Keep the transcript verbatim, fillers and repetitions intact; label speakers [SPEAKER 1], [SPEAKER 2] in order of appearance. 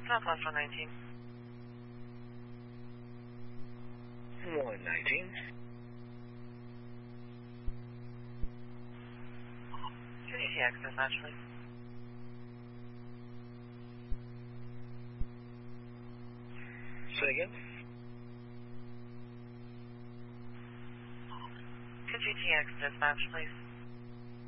[SPEAKER 1] Southwest one nineteen.
[SPEAKER 2] one nineteen.
[SPEAKER 1] two G T X dispatch, please.
[SPEAKER 2] Say again?
[SPEAKER 1] two G T X dispatch, please.